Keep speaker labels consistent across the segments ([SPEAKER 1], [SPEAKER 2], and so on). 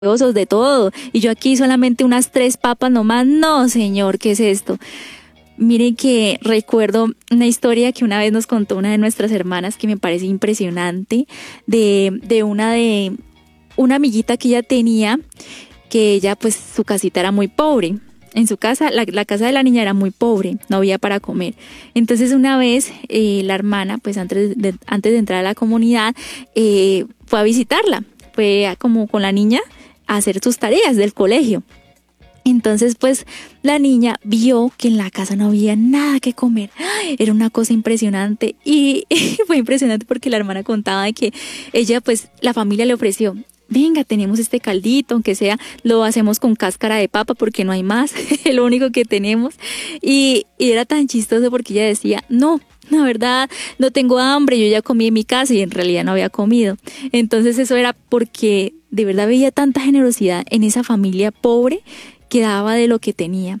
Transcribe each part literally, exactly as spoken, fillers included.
[SPEAKER 1] gaseosos, de todo. Y yo aquí solamente unas tres papas nomás. No, señor, ¿qué es esto? Miren que recuerdo una historia que una vez nos contó una de nuestras hermanas que me parece impresionante, de, de una de una amiguita que ella tenía, que ella pues su casita era muy pobre. En su casa, la, la casa de la niña era muy pobre, no había para comer. Entonces una vez eh, la hermana, pues antes de, antes de entrar a la comunidad, eh, fue a visitarla, fue a, como con la niña a hacer sus tareas del colegio. Entonces pues la niña vio que en la casa no había nada que comer. ¡Ay! Era una cosa impresionante y, y fue impresionante porque la hermana contaba de que ella pues la familia le ofreció: venga, tenemos este caldito, aunque sea lo hacemos con cáscara de papa porque no hay más, es lo único que tenemos. Y, y era tan chistoso porque ella decía: no, la verdad no tengo hambre, yo ya comí en mi casa, y en realidad no había comido. Entonces eso era porque de verdad veía tanta generosidad en esa familia pobre que daba de lo que tenía.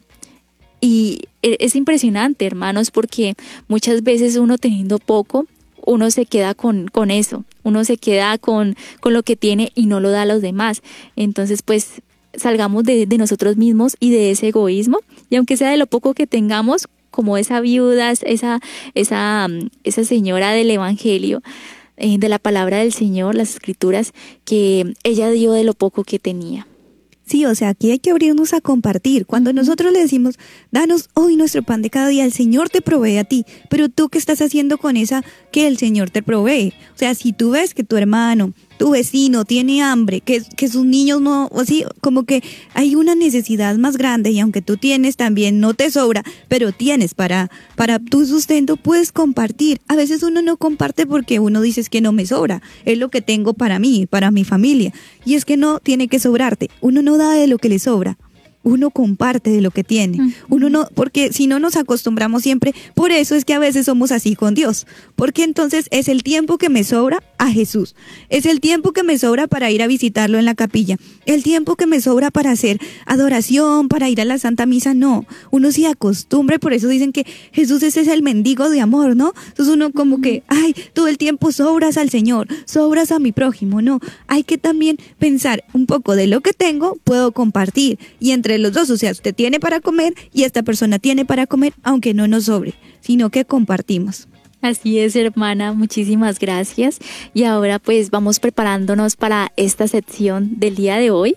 [SPEAKER 1] Y es impresionante, hermanos, porque muchas veces uno teniendo poco, uno se queda con, con eso, uno se queda con, con lo que tiene y no lo da a los demás. Entonces, pues, salgamos de, de nosotros mismos y de ese egoísmo, y aunque sea de lo poco que tengamos, como esa viuda, esa, esa, esa señora del Evangelio, eh, de la palabra del Señor, las Escrituras, que ella dio de lo poco que tenía.
[SPEAKER 2] Sí, o sea, aquí hay que abrirnos a compartir. Cuando nosotros le decimos: danos hoy nuestro pan de cada día, el Señor te provee a ti, pero tú ¿qué estás haciendo con esa que el Señor te provee? O sea, si tú ves que tu hermano, tu vecino tiene hambre, que, que sus niños no, o así, como que hay una necesidad más grande, y aunque tú tienes también, no te sobra, pero tienes para, para tu sustento, puedes compartir. A veces uno no comparte porque uno dice: es que no me sobra, es lo que tengo para mí, para mi familia. Y es que no tiene que sobrarte, uno no da de lo que le sobra. Uno comparte de lo que tiene. Uno no, porque si no nos acostumbramos siempre, por eso es que a veces somos así con Dios. Porque entonces es el tiempo que me sobra a Jesús. Es el tiempo que me sobra para ir a visitarlo en la capilla. El tiempo que me sobra para hacer adoración, para ir a la Santa Misa, no. Uno se acostumbra, y por eso dicen que Jesús ese es el mendigo de amor, ¿no? Entonces uno como que, ay, todo el tiempo sobras al Señor, sobras a mi prójimo. No, hay que también pensar un poco de lo que tengo, puedo compartir. Y entre los dos, o sea, usted tiene para comer y esta persona tiene para comer, aunque no nos sobre, sino que compartimos.
[SPEAKER 1] Así es, hermana, muchísimas gracias. Y ahora pues vamos preparándonos para esta sección del día de hoy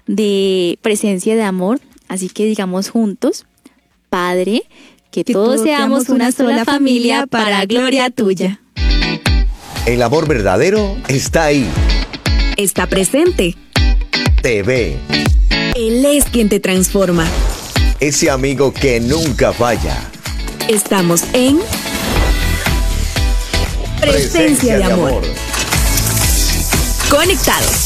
[SPEAKER 1] de presencia de amor. Así que digamos juntos: Padre, que, que todos seamos una sola familia para gloria tuya.
[SPEAKER 3] El amor verdadero está ahí.
[SPEAKER 4] Está presente.
[SPEAKER 3] Te ve.
[SPEAKER 4] Él es quien te transforma.
[SPEAKER 3] Ese amigo que nunca falla.
[SPEAKER 4] Estamos en Presencia, Presencia de, amor. de amor. Conectados.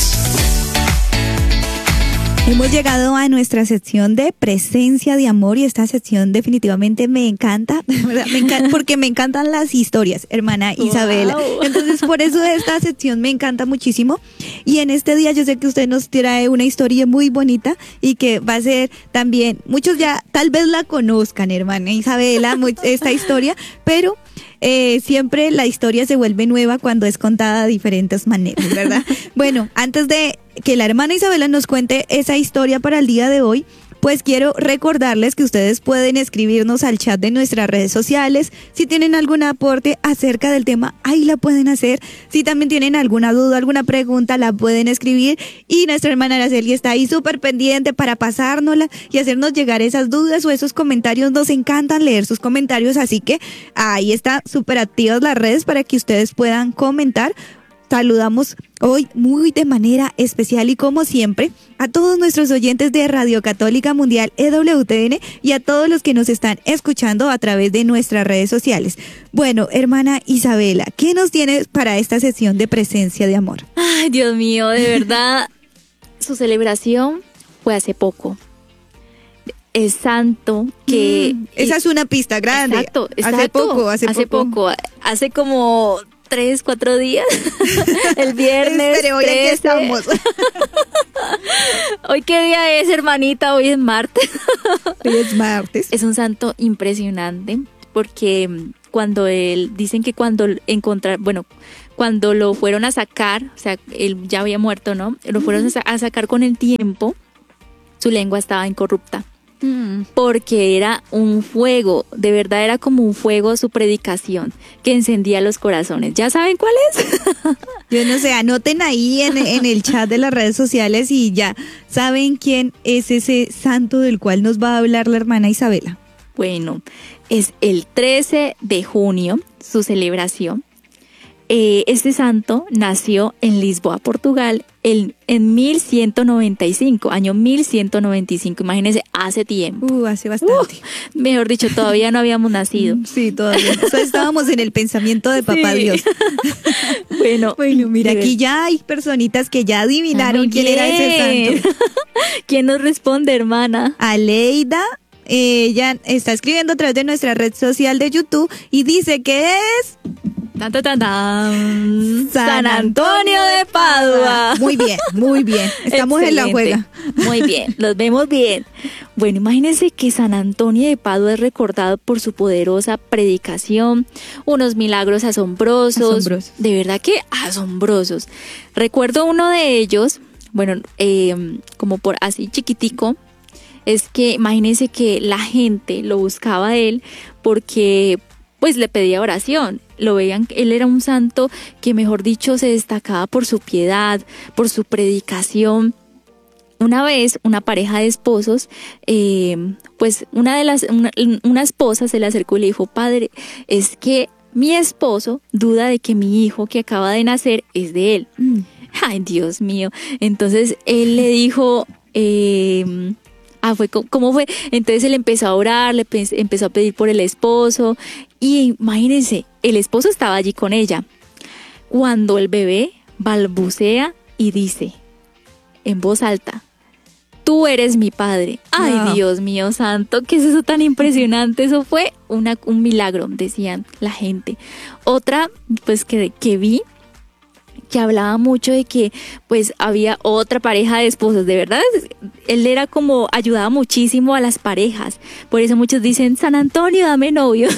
[SPEAKER 2] Hemos llegado a nuestra sección de Presencia de Amor, y esta sección definitivamente me encanta, ¿verdad? Me encanta porque me encantan las historias, hermana Isabela. Wow. Entonces, por eso esta sección me encanta muchísimo. Y en este día yo sé que usted nos trae una historia muy bonita y que va a ser también, muchos ya tal vez la conozcan, hermana Isabela, esta historia, pero Eh, siempre la historia se vuelve nueva cuando es contada de diferentes maneras, ¿verdad? Bueno, antes de que la hermana Isabela nos cuente esa historia para el día de hoy, pues quiero recordarles que ustedes pueden escribirnos al chat de nuestras redes sociales. Si tienen algún aporte acerca del tema, ahí la pueden hacer. Si también tienen alguna duda, alguna pregunta, la pueden escribir. Y nuestra hermana Araceli está ahí súper pendiente para pasárnosla y hacernos llegar esas dudas o esos comentarios. Nos encantan leer sus comentarios, así que ahí están súper activas las redes para que ustedes puedan comentar. Saludamos hoy muy de manera especial y como siempre a todos nuestros oyentes de Radio Católica Mundial E W T N y a todos los que nos están escuchando a través de nuestras redes sociales. Bueno, hermana Isabela, ¿qué nos tienes para esta sesión de Presencia de Amor?
[SPEAKER 1] Ay, Dios mío, de verdad, su celebración fue hace poco. Es santo que...
[SPEAKER 2] Mm, esa y, es una pista grande.
[SPEAKER 1] Exacto, exacto.
[SPEAKER 2] Hace poco, hace,
[SPEAKER 1] hace
[SPEAKER 2] poco.
[SPEAKER 1] poco. Hace como... tres, cuatro días, el viernes
[SPEAKER 2] Pero hoy aquí estamos.
[SPEAKER 1] ¿Hoy qué día es, hermanita? Hoy es martes.
[SPEAKER 2] Hoy es martes.
[SPEAKER 1] Es un santo impresionante porque cuando él, dicen que cuando encontrar, bueno, cuando lo fueron a sacar, o sea, él ya había muerto, ¿no? Lo fueron a, sa- a sacar con el tiempo, su lengua estaba incorrupta.
[SPEAKER 2] Mm.
[SPEAKER 1] Porque era un fuego, de verdad era como un fuego su predicación que encendía los corazones. ¿Ya saben cuál es?
[SPEAKER 2] Yo no sé, anoten ahí en, en el chat de las redes sociales y ya saben quién es ese santo del cual nos va a hablar la hermana Isabela.
[SPEAKER 1] Bueno, es el trece de junio, su celebración. Eh, este santo nació en Lisboa, Portugal, el, en mil ciento noventa y cinco, año mil ciento noventa y cinco, imagínense, hace tiempo.
[SPEAKER 2] Uh, hace bastante.
[SPEAKER 1] Uh, mejor dicho, todavía no habíamos nacido.
[SPEAKER 2] Sí, todavía. O sea, estábamos en el pensamiento de Papá
[SPEAKER 1] Sí.
[SPEAKER 2] Dios.
[SPEAKER 1] Bueno,
[SPEAKER 2] Bueno, mira,
[SPEAKER 1] de
[SPEAKER 2] aquí
[SPEAKER 1] ver-
[SPEAKER 2] ya hay personitas que ya adivinaron
[SPEAKER 1] Muy
[SPEAKER 2] quién era ese
[SPEAKER 1] bien.
[SPEAKER 2] santo.
[SPEAKER 1] ¿Quién nos responde, hermana?
[SPEAKER 2] Aleida, ella está escribiendo a través de nuestra red social de YouTube y dice que es
[SPEAKER 1] Tan, tan, tan, tan. San Antonio de Padua.
[SPEAKER 2] Muy bien, muy bien. Estamos en la
[SPEAKER 1] Excelente.
[SPEAKER 2] juega.
[SPEAKER 1] Muy bien, los vemos bien. Bueno, imagínense que San Antonio de Padua es recordado por su poderosa predicación, unos milagros asombrosos,
[SPEAKER 2] Asombrosos.
[SPEAKER 1] de verdad que asombrosos. Recuerdo uno de ellos, bueno, eh, como por así chiquitico, es que imagínense que la gente lo buscaba a él porque pues le pedía oración. Lo veían, él era un santo que, mejor dicho, se destacaba por su piedad, por su predicación. Una vez, una pareja de esposos, eh, pues una de las, una, una esposa se le acercó y le dijo: padre, es que mi esposo duda de que mi hijo que acaba de nacer es de él.
[SPEAKER 2] Mm.
[SPEAKER 1] Ay, Dios mío. Entonces él le dijo, eh, ah, fue, co- ¿cómo fue? Entonces él empezó a orar, le pe- empezó a pedir por el esposo. Y imagínense, el esposo estaba allí con ella. Cuando el bebé balbucea y dice en voz alta: tú eres mi padre. Ay,
[SPEAKER 2] Wow.
[SPEAKER 1] Dios mío santo, ¿qué es eso tan impresionante? Eso fue una, un milagro, decían la gente. Otra, pues que, que vi, que hablaba mucho de que pues había otra pareja de esposos, de verdad, él era como, ayudaba muchísimo a las parejas, por eso muchos dicen: San Antonio, dame novio,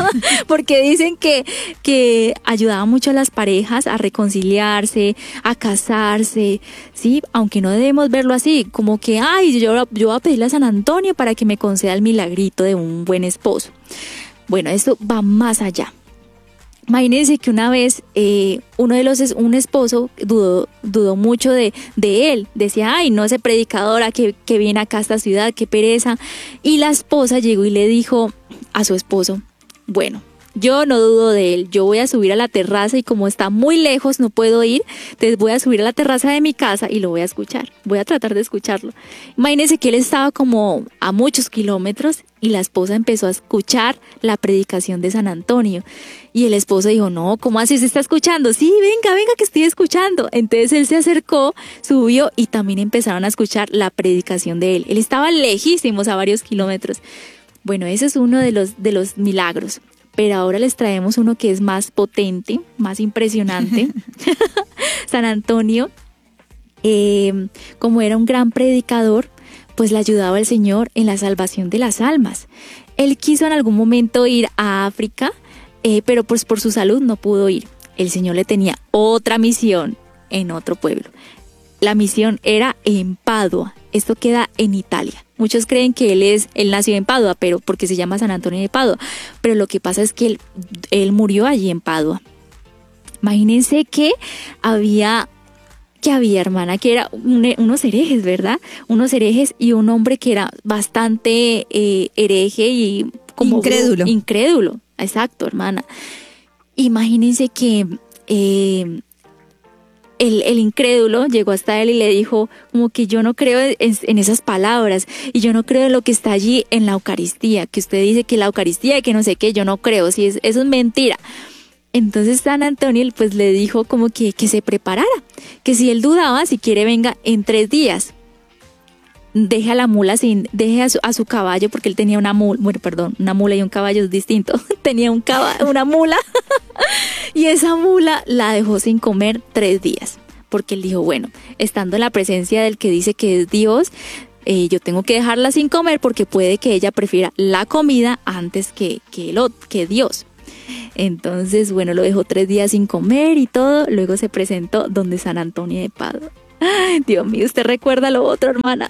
[SPEAKER 1] porque dicen que, que ayudaba mucho a las parejas a reconciliarse, a casarse, sí, aunque no debemos verlo así, como que, ay, yo, yo voy a pedirle a San Antonio para que me conceda el milagrito de un buen esposo. Bueno, esto va más allá. Imagínense que una vez eh, uno de los, es- un esposo dudó, dudó mucho de, de él, decía: ay, no, ese predicador, ¿a que, que viene acá a esta ciudad, qué pereza. Y la esposa llegó y le dijo a su esposo: bueno, yo no dudo de él, yo voy a subir a la terraza y como está muy lejos no puedo ir, entonces voy a subir a la terraza de mi casa y lo voy a escuchar, voy a tratar de escucharlo. Imagínense que él estaba como a muchos kilómetros y la esposa empezó a escuchar la predicación de San Antonio. Y el esposo dijo: no, ¿cómo así se está escuchando? Sí, venga, venga, que estoy escuchando. Entonces él se acercó, subió y también empezaron a escuchar la predicación de él. Él estaba lejísimos, a varios kilómetros. Bueno, ese es uno de los, de los milagros. Pero ahora les traemos uno que es más potente, más impresionante. San Antonio, eh, como era un gran predicador, pues le ayudaba al Señor en la salvación de las almas. Él quiso en algún momento ir a África, eh, pero pues por su salud no pudo ir. El Señor le tenía otra misión en otro pueblo. La misión era en Padua. Esto queda en Italia. Muchos creen que él es, él nació en Padua, pero porque se llama San Antonio de Padua. Pero lo que pasa es que él, él murió allí en Padua. Imagínense que había, que había, hermana, que era un- unos herejes, ¿verdad? Unos herejes y un hombre que era bastante eh, hereje y como
[SPEAKER 2] Incrédulo.
[SPEAKER 1] Incrédulo, exacto, hermana. Imagínense que eh, el, el incrédulo llegó hasta él y le dijo como que yo no creo en, en esas palabras y yo no creo en lo que está allí en la Eucaristía, que usted dice que la Eucaristía y que no sé qué, yo no creo, si es, eso es mentira. Entonces San Antonio pues le dijo como que, que se preparara, que si él dudaba, si quiere venga en tres días. Deje a la mula sin, deje a su, a su caballo, porque él tenía una mula, bueno, perdón, una mula y un caballo es distinto. Tenía un caballo, una mula, y esa mula la dejó sin comer tres días, porque él dijo, bueno, estando en la presencia del que dice que es Dios, eh, yo tengo que dejarla sin comer porque puede que ella prefiera la comida antes que, que, el, ot- que Dios. Entonces, bueno, lo dejó tres días sin comer y todo. Luego se presentó donde San Antonio de Padua. Ay, Dios mío, ¿usted recuerda lo otro, hermana?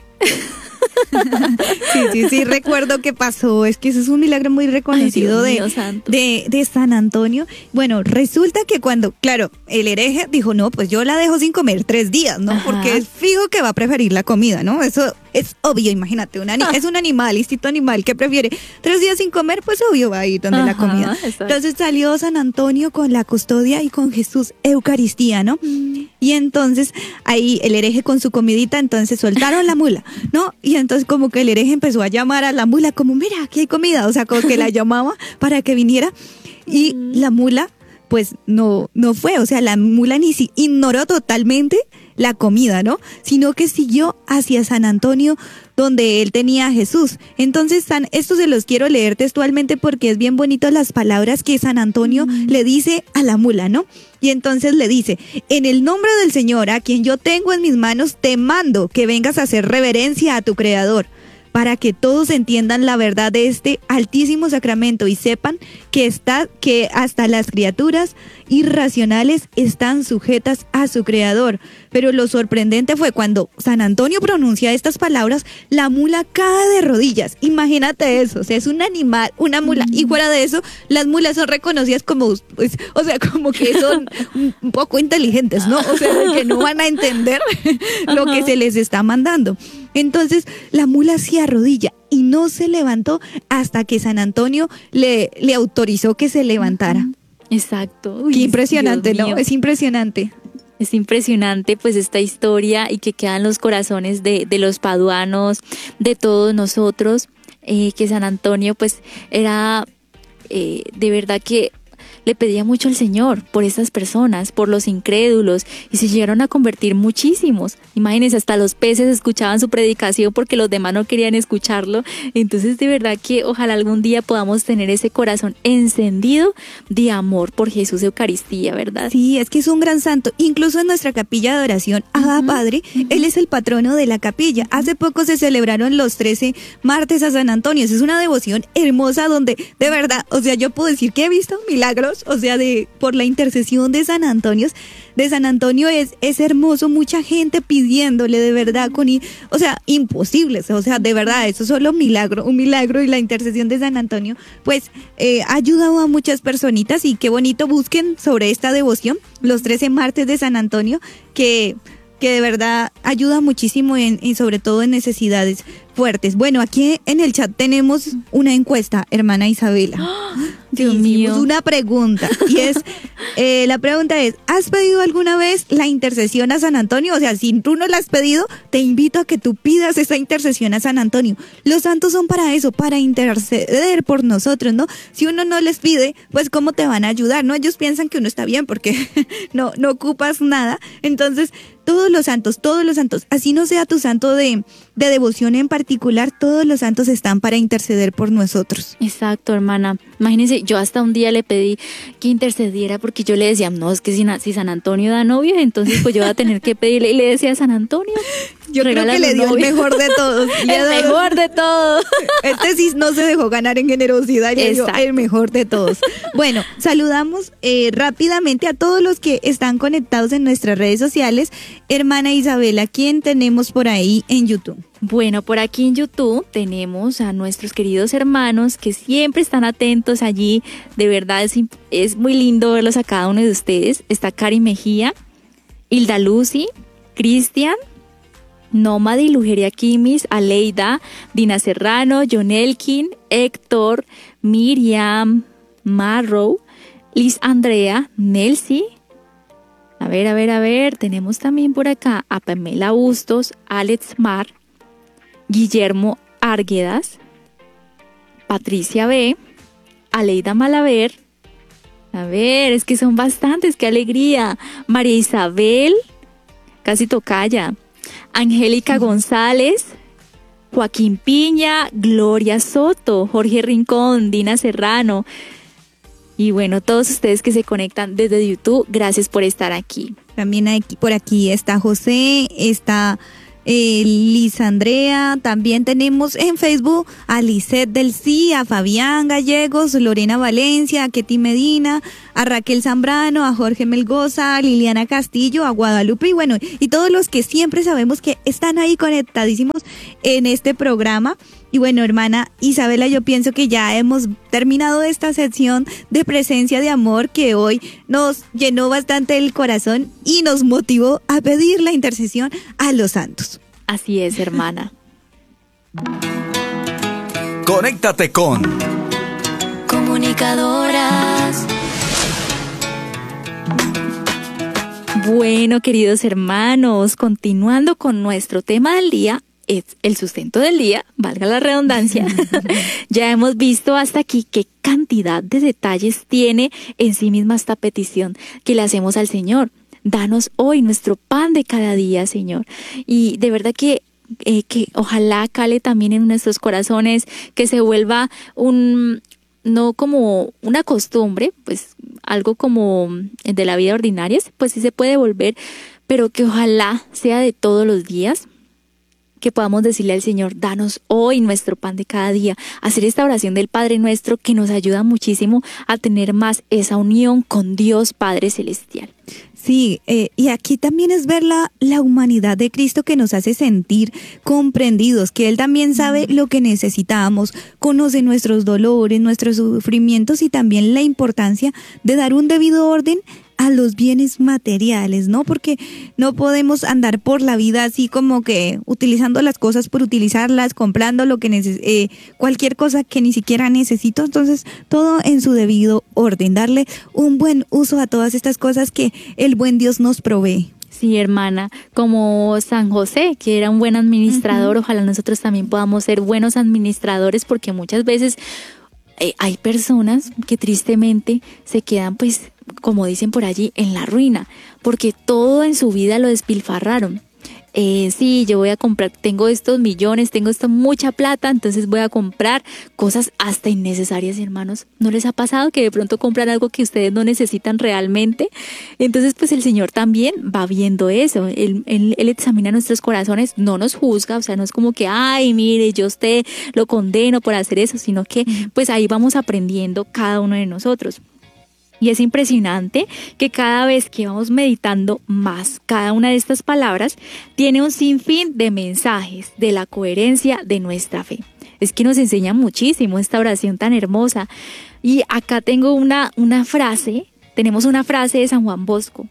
[SPEAKER 2] Sí, sí, sí, recuerdo que pasó. Es que eso es un milagro muy reconocido. Ay, Dios mío, de, de, de San Antonio. Bueno, resulta que cuando, claro, el hereje dijo, no, pues yo la dejo sin comer tres días, ¿no? Ajá. Porque es fijo que va a preferir la comida, ¿no? Eso es obvio, imagínate, un ani- ah. es un animal, instinto animal, que prefiere tres días sin comer, pues obvio va a ir donde Ajá, la comida. Exacto. Entonces salió San Antonio con la custodia y con Jesús, Eucaristía, ¿no? Mm. Y entonces ahí el hereje con su comidita, entonces soltaron la mula, ¿no? Y entonces como que el hereje empezó a llamar a la mula como, mira, aquí hay comida, o sea, como que la llamaba para que viniera y mm. la mula pues no, no fue, o sea, la mula ni si ignoró totalmente la comida, ¿no? Sino que siguió hacia San Antonio, donde él tenía a Jesús. Entonces, San, esto se los quiero leer textualmente porque es bien bonito las palabras que San Antonio mm. le dice a la mula, ¿no? Y entonces le dice, en el nombre del Señor, a quien yo tengo en mis manos, te mando que vengas a hacer reverencia a tu Creador, para que todos entiendan la verdad de este altísimo sacramento y sepan que está, que hasta las criaturas irracionales están sujetas a su Creador. Pero lo sorprendente fue cuando San Antonio pronuncia estas palabras, la mula cae de rodillas. Imagínate eso, o sea, es un animal, una mula, y fuera de eso, las mulas son reconocidas como, pues, o sea, como que son un poco inteligentes, ¿no? O sea, que no van a entender lo que se les está mandando. Entonces, la mula se arrodilla y no se levantó hasta que San Antonio le, le autorizó que se levantara.
[SPEAKER 1] Exacto.
[SPEAKER 2] Uy, qué impresionante, ¿no? Es impresionante.
[SPEAKER 1] Es impresionante pues esta historia y que queda en los corazones de, de los paduanos, de todos nosotros, eh, que San Antonio pues era eh, de verdad que le pedía mucho al Señor por estas personas, por los incrédulos, y se llegaron a convertir muchísimos. Imagínense, hasta los peces escuchaban su predicación porque los demás no querían escucharlo. Entonces, de verdad que ojalá algún día podamos tener ese corazón encendido de amor por Jesús Eucaristía, ¿verdad?
[SPEAKER 2] Sí, es que es un gran santo. Incluso en nuestra capilla de oración, Abba uh-huh. Padre, uh-huh. él es el patrono de la capilla. Hace poco se celebraron los trece martes a San Antonio. Es una devoción hermosa donde, de verdad, o sea, yo puedo decir que he visto milagros. O sea, de por la intercesión de San Antonio, de San Antonio es, es hermoso, mucha gente pidiéndole de verdad, con, o sea, imposibles, o sea, de verdad, eso es solo un milagro, un milagro y la intercesión de San Antonio, pues, eh, ha ayudado a muchas personitas y qué bonito, busquen sobre esta devoción, los trece martes de San Antonio, que... que de verdad ayuda muchísimo en, y sobre todo en necesidades fuertes. Bueno, aquí en el chat tenemos una encuesta, hermana Isabela. ¡Oh,
[SPEAKER 1] Dios mío!
[SPEAKER 2] Una pregunta, y es, eh, la pregunta es, ¿has pedido alguna vez la intercesión a San Antonio? O sea, si tú no la has pedido, te invito a que tú pidas esa intercesión a San Antonio. Los santos son para eso, para interceder por nosotros, ¿no? Si uno no les pide, pues ¿cómo te van a ayudar? ¿No? Ellos piensan que uno está bien porque no, no ocupas nada. Entonces, todos los santos, todos los santos, así no sea tu santo de, de devoción en particular, todos los santos están para interceder por nosotros.
[SPEAKER 1] Exacto, hermana. Imagínense, yo hasta un día le pedí que intercediera porque yo le decía, no, es que si, si San Antonio da novio, entonces pues yo voy a tener que pedirle. Y le decía a San Antonio,
[SPEAKER 2] yo creo que le dio novio. El mejor de todos.
[SPEAKER 1] Le el dado, mejor de todos.
[SPEAKER 2] Este sí no se dejó ganar en generosidad, le dio el mejor de todos. Bueno, saludamos eh, rápidamente a todos los que están conectados en nuestras redes sociales. Hermana Isabela, ¿quién tenemos por ahí en YouTube?
[SPEAKER 1] Bueno, por aquí en YouTube tenemos a nuestros queridos hermanos que siempre están atentos allí. De verdad es, es muy lindo verlos a cada uno de ustedes. Está Cari Mejía, Hilda Lucy, Cristian, Nómada y Lujeria Kimis, Aleida, Dina Serrano, John Elkin, Héctor, Miriam, Marrow, Liz Andrea, Nelcy. A ver, a ver, a ver, tenemos también por acá a Pamela Bustos, Alex Mar, Guillermo Arguedas, Patricia B, Aleida Malaver, a ver, es que son bastantes, qué alegría, María Isabel, casi tocaya, Angélica González, Joaquín Piña, Gloria Soto, Jorge Rincón, Dina Serrano, y bueno, todos ustedes que se conectan desde YouTube, gracias por estar aquí.
[SPEAKER 2] También aquí, por aquí está José, está eh, Lisandrea, también tenemos en Facebook a Lisette del Sí, a Fabián Gallegos, Lorena Valencia, a Ketty Medina, a Raquel Zambrano, a Jorge Melgoza, a Liliana Castillo, a Guadalupe y bueno, y todos los que siempre sabemos que están ahí conectadísimos en este programa. Y bueno, hermana Isabela, yo pienso que ya hemos terminado esta sección de presencia de amor que hoy nos llenó bastante el corazón y nos motivó a pedir la intercesión a los santos.
[SPEAKER 1] Así es, hermana.
[SPEAKER 5] Conéctate con
[SPEAKER 1] Comunicadoras. Bueno, queridos hermanos, continuando con nuestro tema del día, es el sustento del día, valga la redundancia. Ya hemos visto hasta aquí qué cantidad de detalles tiene en sí misma esta petición que le hacemos al Señor. Danos hoy nuestro pan de cada día, Señor. Y de verdad que, eh, que ojalá cale también en nuestros corazones, que se vuelva un, no como una costumbre, pues algo como de la vida ordinaria, pues sí se puede volver, pero que ojalá sea de todos los días, que podamos decirle al Señor, danos hoy nuestro pan de cada día, hacer esta oración del Padre Nuestro que nos ayuda muchísimo a tener más esa unión con Dios Padre Celestial.
[SPEAKER 2] Sí, eh, y aquí también es ver la, la humanidad de Cristo que nos hace sentir comprendidos, que Él también sabe lo que necesitamos, conoce nuestros dolores, nuestros sufrimientos y también la importancia de dar un debido orden a los bienes materiales, ¿no? Porque no podemos andar por la vida así como que utilizando las cosas por utilizarlas, comprando lo que neces- eh, cualquier cosa que ni siquiera necesito. Entonces, todo en su debido orden, darle un buen uso a todas estas cosas que el buen Dios nos provee.
[SPEAKER 1] Sí, hermana, como San José, que era un buen administrador, uh-huh. Ojalá nosotros también podamos ser buenos administradores, porque muchas veces eh, hay personas que tristemente se quedan, pues, como dicen por allí, en la ruina, porque todo en su vida lo despilfarraron. Eh, sí, yo voy a comprar, tengo estos millones, tengo esta mucha plata, entonces voy a comprar cosas hasta innecesarias, hermanos. ¿No les ha pasado que de pronto compran algo que ustedes no necesitan realmente? Entonces, pues el Señor también va viendo eso. Él, él, él examina nuestros corazones, no nos juzga, o sea, no es como que, ay, mire, yo a usted lo condeno por hacer eso, sino que pues ahí vamos aprendiendo cada uno de nosotros. Y es impresionante que cada vez que vamos meditando más cada una de estas palabras, tiene un sinfín de mensajes de la coherencia de nuestra fe. Es que nos enseña muchísimo esta oración tan hermosa. Y acá tengo una, una frase, tenemos una frase de San Juan Bosco.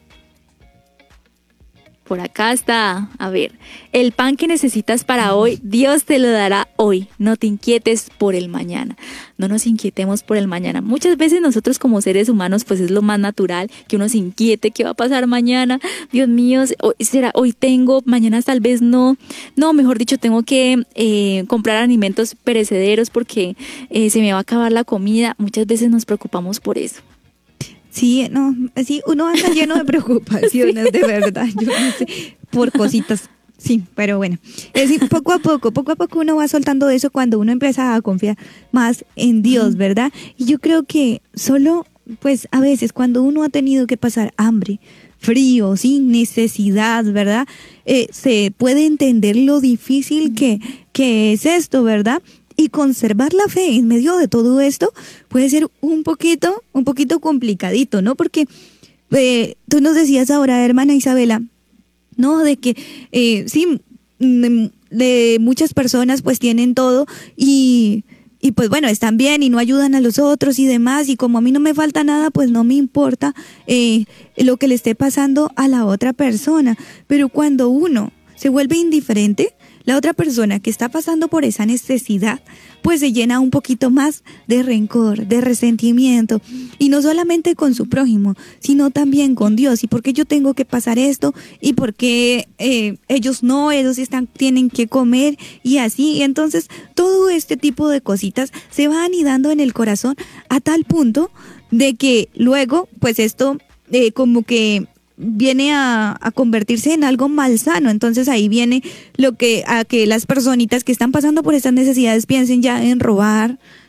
[SPEAKER 1] Por acá está, a ver, el pan que necesitas para hoy, Dios te lo dará hoy, no te inquietes por el mañana, no nos inquietemos por el mañana. Muchas veces nosotros como seres humanos, pues es lo más natural, que uno se inquiete, ¿qué va a pasar mañana? Dios mío, hoy, será, hoy tengo, mañana tal vez no, no, mejor dicho, tengo que eh, comprar alimentos perecederos porque eh, se me va a acabar la comida. Muchas veces nos preocupamos por eso.
[SPEAKER 2] Sí, no, sí, uno anda lleno de preocupaciones, sí. De verdad, yo no sé, por cositas, sí, pero bueno, es decir, poco a poco, poco a poco uno va soltando eso cuando uno empieza a confiar más en Dios, ¿verdad? Y yo creo que solo, pues a veces cuando uno ha tenido que pasar hambre, frío, sin necesidad, ¿verdad? Eh, se puede entender lo difícil que, que es esto, ¿verdad? Y conservar la fe en medio de todo esto puede ser un poquito, un poquito complicadito, ¿no? Porque eh, tú nos decías ahora, hermana Isabela, ¿no? De que eh, sí, de muchas personas pues tienen todo y, y pues bueno, están bien y no ayudan a los otros y demás, y como a mí no me falta nada, pues no me importa eh, lo que le esté pasando a la otra persona. Pero cuando uno se vuelve indiferente, la otra persona que está pasando por esa necesidad, pues se llena un poquito más de rencor, de resentimiento, y no solamente con su prójimo, sino también con Dios. ¿Y por qué yo tengo que pasar esto? ¿Y por qué eh, ellos no? Ellos están, tienen que comer y así. Y entonces todo este tipo de cositas se va anidando en el corazón a tal punto de que luego, pues esto eh, como que viene a, a convertirse en algo malsano. Entonces ahí viene lo que a que las personitas que están pasando por estas necesidades piensen ya en robar,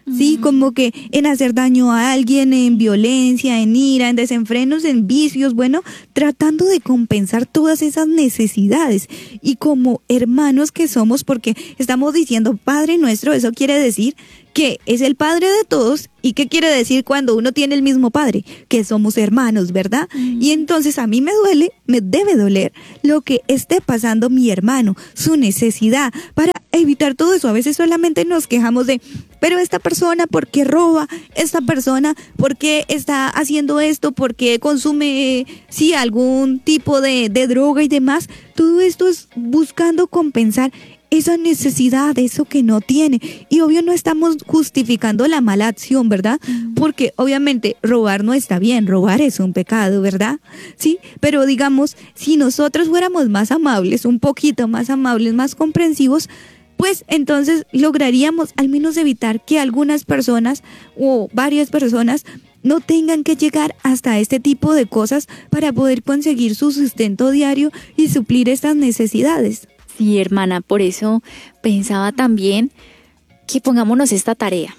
[SPEAKER 2] Sí, como que en hacer daño a alguien, en violencia, en ira, en desenfrenos, en vicios, bueno, tratando de compensar todas esas necesidades. Y como hermanos que somos, porque estamos diciendo Padre nuestro, eso quiere decir que es el Padre de todos. ¿Y qué quiere decir cuando uno tiene el mismo Padre? Que somos hermanos, ¿verdad? Mm. Y entonces a mí me duele, me debe doler lo que esté pasando mi hermano, su necesidad, para evitar todo eso. A veces solamente nos quejamos de, pero esta persona, ¿por qué roba? Esta persona, ¿por qué está haciendo esto? ¿Por qué consume, sí, algún tipo de, de droga y demás? Todo esto es buscando compensar esa necesidad, eso que no tiene. Y obvio no estamos justificando la mala acción, ¿verdad? Porque obviamente robar no está bien, robar es un pecado, ¿verdad? Sí, pero digamos, si nosotros fuéramos más amables, un poquito más amables, más comprensivos, pues entonces lograríamos al menos evitar que algunas personas o varias personas no tengan que llegar hasta este tipo de cosas para poder conseguir su sustento diario y suplir estas necesidades.
[SPEAKER 1] Sí, hermana, por eso pensaba también que pongámonos esta tarea.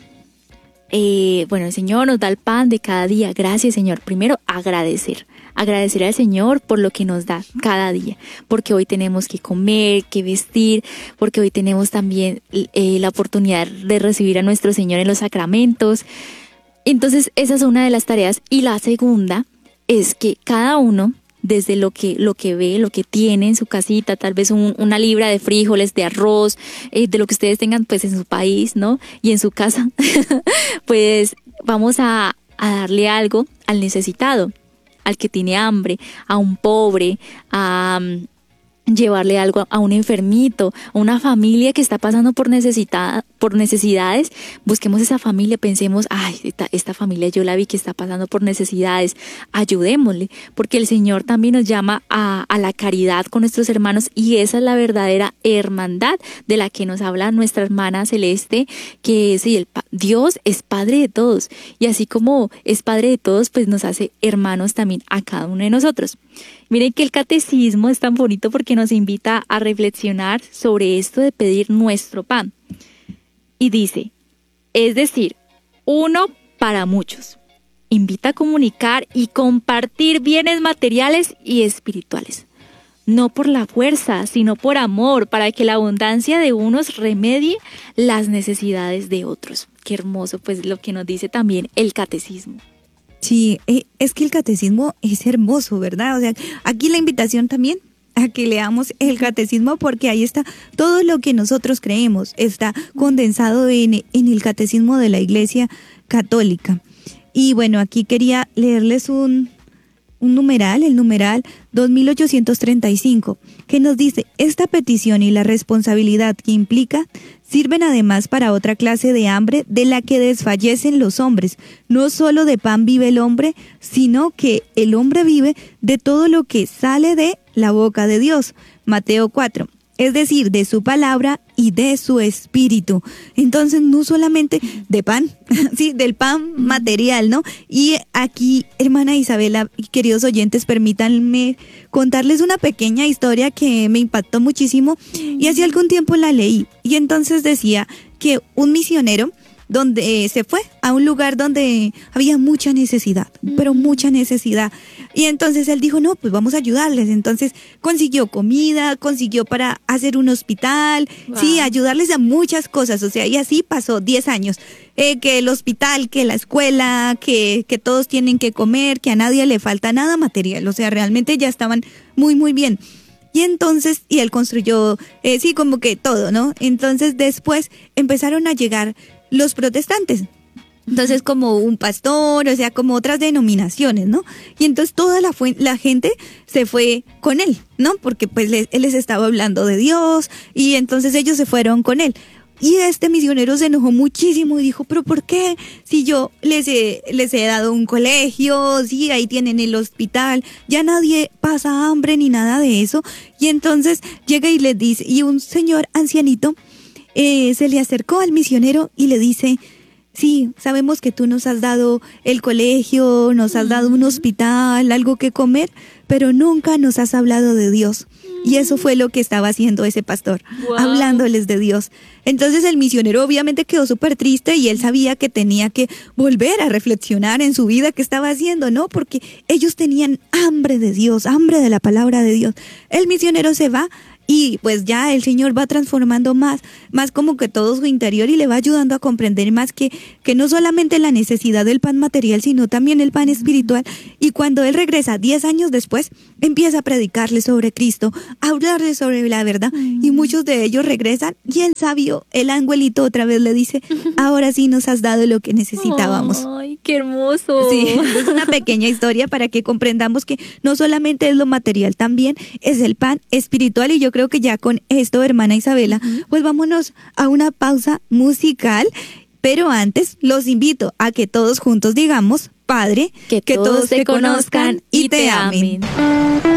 [SPEAKER 1] Eh, bueno, el Señor nos da el pan de cada día. Gracias, Señor. Primero, agradecer. Agradecer al Señor por lo que nos da cada día. Porque hoy tenemos que comer, que vestir, porque hoy tenemos también eh, la oportunidad de recibir a nuestro Señor en los sacramentos. Entonces, esa es una de las tareas. Y la segunda es que cada uno, desde lo que lo que ve, lo que tiene en su casita, tal vez un, una libra de frijoles, de arroz, eh, de lo que ustedes tengan pues en su país, ¿no? Y en su casa, pues vamos a, a darle algo al necesitado, al que tiene hambre, a un pobre, a um, llevarle algo a un enfermito, a una familia que está pasando por necesidad, por necesidades. Busquemos esa familia, pensemos, ay, esta, esta familia yo la vi que está pasando por necesidades, ayudémosle, porque el Señor también nos llama a, a la caridad con nuestros hermanos, y esa es la verdadera hermandad de la que nos habla nuestra hermana Celeste, que sí, el, Dios es Padre de todos, y así como es Padre de todos, pues nos hace hermanos también a cada uno de nosotros. Miren que el catecismo es tan bonito porque nos invita a reflexionar sobre esto de pedir nuestro pan. Y dice, es decir, uno para muchos. Invita a comunicar y compartir bienes materiales y espirituales. No por la fuerza, sino por amor, para que la abundancia de unos remedie las necesidades de otros. Qué hermoso, pues, lo que nos dice también el catecismo.
[SPEAKER 2] Sí, es que el catecismo es hermoso, ¿verdad? O sea, aquí la invitación también a que leamos el catecismo, porque ahí está todo lo que nosotros creemos, está condensado en, en el catecismo de la Iglesia Católica. Y bueno, aquí quería leerles un, un numeral, el numeral dos mil ochocientos treinta y cinco, que nos dice, esta petición y la responsabilidad que implica sirven además para otra clase de hambre de la que desfallecen los hombres. No solo de pan vive el hombre, sino que el hombre vive de todo lo que sale de la boca de Dios. Mateo cuatro. Es decir, de su palabra y de su espíritu. Entonces, no solamente de pan, sí, del pan material, ¿no? Y aquí, hermana Isabela y queridos oyentes, permítanme contarles una pequeña historia que me impactó muchísimo y hace algún tiempo la leí. Y entonces decía que un misionero donde eh, se fue a un lugar donde había mucha necesidad, pero mucha necesidad. Y entonces él dijo, no, pues vamos a ayudarles. Entonces consiguió comida, consiguió para hacer un hospital, wow. Sí, ayudarles a muchas cosas. O sea, y así pasó diez años. Eh, que el hospital, que la escuela, que, que todos tienen que comer, que a nadie le falta nada material. O sea, realmente ya estaban muy, muy bien. Y entonces, y él construyó, eh, sí, como que todo, ¿no? Entonces después empezaron a llegar los protestantes. Entonces, como un pastor, o sea, como otras denominaciones, ¿no? Y entonces toda la, fu- la gente se fue con él, ¿no? Porque pues les, él les estaba hablando de Dios y entonces ellos se fueron con él. Y este misionero se enojó muchísimo y dijo, ¿pero por qué? Si yo les he, les he dado un colegio, sí, ahí tienen el hospital, ya nadie pasa hambre ni nada de eso. Y entonces llega y les dice, y un señor ancianito eh, se le acercó al misionero y le dice, sí, sabemos que tú nos has dado el colegio, nos has dado un hospital, algo que comer, pero nunca nos has hablado de Dios. Y eso fue lo que estaba haciendo ese pastor,
[SPEAKER 1] Wow.
[SPEAKER 2] hablándoles de Dios. Entonces el misionero obviamente quedó súper triste y él sabía que tenía que volver a reflexionar en su vida qué estaba haciendo, ¿no? Porque ellos tenían hambre de Dios, hambre de la palabra de Dios. El misionero se va y pues ya el Señor va transformando más, más como que todo su interior y le va ayudando a comprender más que, que no solamente la necesidad del pan material, sino también el pan espiritual. Y cuando él regresa diez años después, empieza a predicarle sobre Cristo, a hablarle sobre la verdad. Y muchos de ellos regresan y el sabio, el angelito otra vez le dice, ahora sí nos has dado lo que necesitábamos.
[SPEAKER 1] Ay, qué hermoso.
[SPEAKER 2] Sí, es una pequeña historia para que comprendamos que no solamente es lo material, también es el pan espiritual. Y yo creo que ya con esto, hermana Isabela, uh-huh. pues vámonos a una pausa musical. Pero antes los invito a que todos juntos digamos, Padre,
[SPEAKER 1] que, que todos, todos te conozcan y te amen. amen.